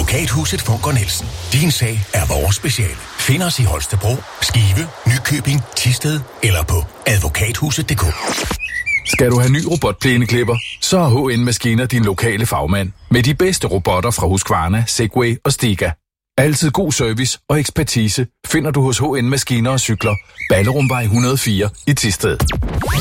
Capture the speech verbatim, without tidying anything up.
Advokathuset Funker Nielsen. Din sag er vores speciale. Find os i Holstebro, Skive, Nykøbing, Thisted eller på advokathuset punktum d k. Skal du have ny robotplæneklipper, så er H N Maskiner din lokale fagmand. Med de bedste robotter fra Husqvarna, Segway og Stiga. Altid god service og ekspertise finder du hos H N Maskiner og Cykler. Ballerumvej et hundrede og fire i Thisted.